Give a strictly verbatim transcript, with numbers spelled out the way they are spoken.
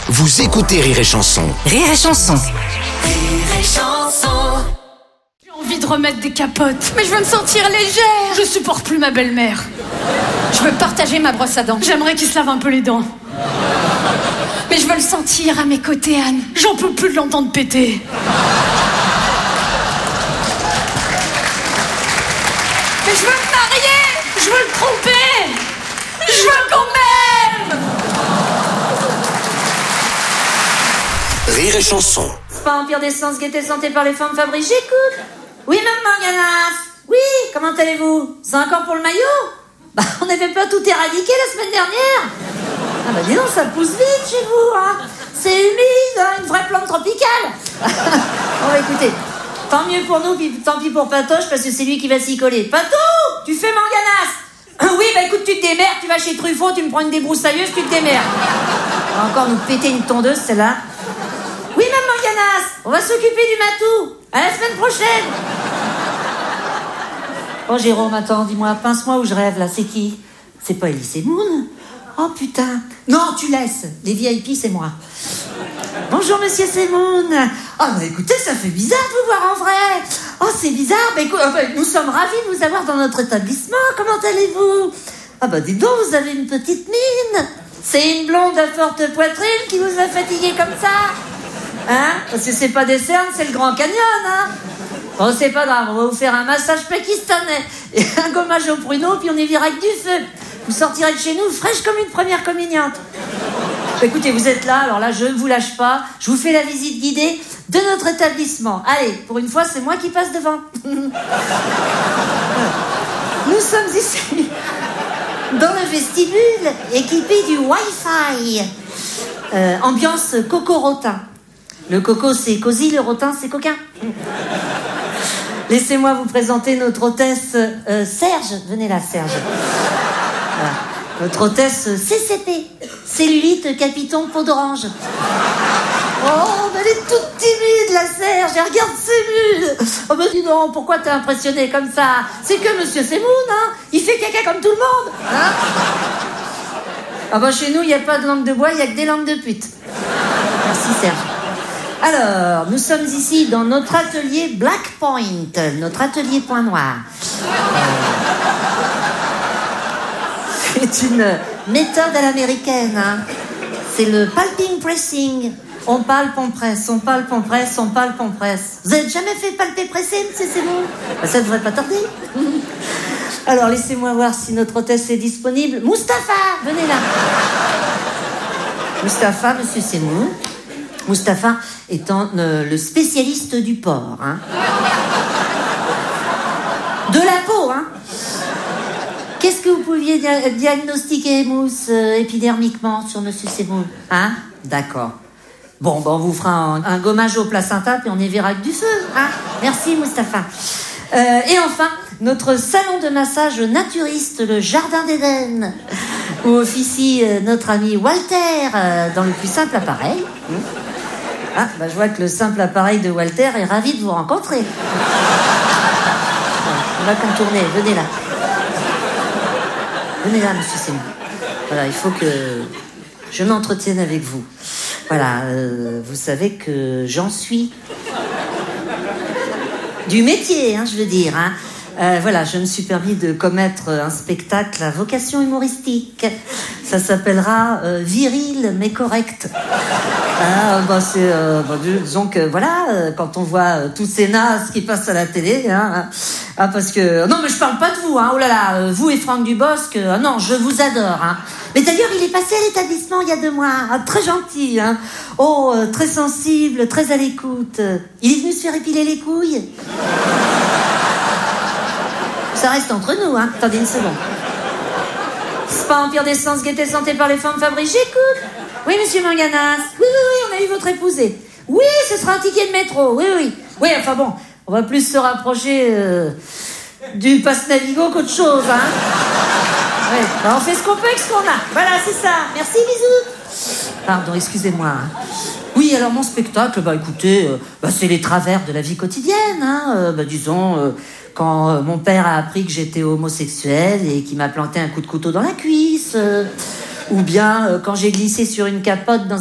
Vous écoutez Rire et Chanson. Rire et Chanson. Rire et Chanson. J'ai envie de remettre des capotes, mais je veux me sentir légère. Je supporte plus ma belle-mère. Je veux partager ma brosse à dents. J'aimerais qu'il se lave un peu les dents. Mais je veux le sentir à mes côtés, Anne. J'en peux plus de l'entendre péter. Mais je veux me marier. Je veux le tromper. Je veux quand même. Rire et Chanson. C'est pas Empire d'essence, gaieté santé par les femmes Fabrice, j'écoute. Oui, maman Ganas. Oui, comment allez-vous? C'est encore pour le maillot? Bah, on n'avait pas tout éradiqué la semaine dernière. Ah bah dis donc, ça pousse vite chez vous, hein. C'est humide, hein, une vraie plante tropicale. Bon, bah, écoutez, tant mieux pour nous, puis tant pis pour Patoche, parce que c'est lui qui va s'y coller. Patou, tu fais Manganas? Oui, bah écoute, tu te démerdes, tu vas chez Truffaut, tu me prends une débroussailleuse, tu te démerdes. On va encore nous péter une tondeuse, celle-là. Oui, maman Ganas, on va s'occuper du matou. À la semaine prochaine. Oh, Jérôme, attends, dis-moi, pince-moi où je rêve, là, c'est qui? C'est pas Elise Moon? Oh, putain. Non, tu laisses. Les V I P, c'est moi. Bonjour, monsieur Semoun. Oh, bah, écoutez, ça fait bizarre de vous voir en vrai. Oh, c'est bizarre. Bah, écoute, oh, bah, nous sommes ravis de vous avoir dans notre établissement. Comment allez-vous? Ah, bah, dis donc, vous avez une petite mine. C'est une blonde à forte poitrine qui vous a fatigué comme ça? Hein? Parce que c'est pas des cernes, c'est le Grand Canyon, hein? Bon, c'est pas grave, on va vous faire un massage pakistanais et un gommage au pruneau, puis on y vira avec du feu. Vous sortirez de chez nous fraîche comme une première communiante. Écoutez, vous êtes là, alors là, je ne vous lâche pas. Je vous fais la visite guidée de notre établissement. Allez, pour une fois, c'est moi qui passe devant. Nous sommes ici, dans le vestibule, équipé du Wi-Fi. Euh, ambiance coco-rotin. Le coco, c'est cosy, le rotin, c'est coquin. Laissez-moi vous présenter notre hôtesse euh, Serge. Venez là, Serge. Voilà. Notre hôtesse C C P. Cellulite, capiton, peau d'orange. Oh, mais elle est toute timide, la Serge. Elle regarde Semoun. Oh, ben dis donc, pourquoi t'es impressionné comme ça? C'est que monsieur Semoun, hein. Il fait caca comme tout le monde. Hein? Ah ben, chez nous, il n'y a pas de langue de bois, il n'y a que des langues de pute. Merci, Serge. Alors, nous sommes ici dans notre atelier Black Point, notre atelier point noir. C'est une méthode à l'américaine, hein. C'est le palping pressing. On palpe, on presse, on palpe, on presse, on palpe, on presse. Vous avez jamais fait palper presser, monsieur Semoun? Ben, ça devrait pas tarder. Alors, laissez-moi voir si notre hôtesse est disponible. Mustapha, venez là. Mustapha, monsieur Semoun. Mustapha étant euh, le spécialiste du porc, hein. De la peau, hein. Qu'est-ce que vous pouviez dia- diagnostiquer, Mousse, euh, épidermiquement sur monsieur Semoun, hein? D'accord. Bon, ben on vous fera un, un gommage au placenta, puis on y verra avec du feu, hein. Merci, Mustapha. Euh, et enfin, notre salon de massage naturiste, le Jardin d'Éden, où officie euh, notre ami Walter euh, dans le plus simple appareil. Mmh. Ah, bah je vois que le simple appareil de Walter est ravi de vous rencontrer. On va contourner, venez là. Venez là, monsieur Semoun. Voilà, il faut que je m'entretienne avec vous. Voilà, euh, vous savez que j'en suis. Du métier, hein, je veux dire, hein. Euh, voilà, je me suis permis de commettre un spectacle à vocation humoristique. Ça s'appellera euh, Viril mais correct. Ah, bah c'est, euh, bah, disons que voilà, euh, quand on voit euh, tous ces nazes qui passent à la télé, hein, ah, parce que non mais je parle pas de vous, hein, oh là là, euh, vous et Franck Dubosc, euh, non, je vous adore, hein. Mais d'ailleurs, il est passé à l'établissement il y a deux mois, hein, très gentil, hein, oh, euh, très sensible, très à l'écoute. Il est venu se faire épiler les couilles. Ça reste entre nous, hein. Attendez une seconde. C'est pas Empire d'essence, gaieté santé par les femmes Fabrice, j'écoute. Oui, monsieur Manganas. Oui, oui, oui, on a eu votre épousé. Oui, ce sera un ticket de métro. Oui, oui. Oui, enfin bon, on va plus se rapprocher euh, du passe Navigo qu'autre chose, hein. Oui, ben, on fait ce qu'on peut avec ce qu'on a. Voilà, c'est ça. Merci, bisous. Pardon, excusez-moi. Oui, alors mon spectacle, bah écoutez, euh, bah, c'est les travers de la vie quotidienne, hein. Euh, bah, disons, euh, quand euh, mon père a appris que j'étais homosexuel et qu'il m'a planté un coup de couteau dans la cuisse, euh, ou bien euh, quand j'ai glissé sur une capote dans